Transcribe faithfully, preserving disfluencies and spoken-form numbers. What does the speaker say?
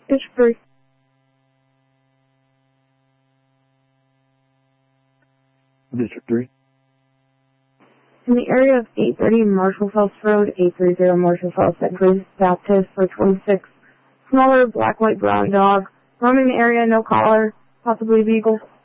District three. District three. In the area of eight thirty Marshall Phelps Road, eight thirty Marshall Phelps at Grace Baptist for twenty-six. Smaller black, white, brown dog. Roaming the area, no collar, possibly beagle.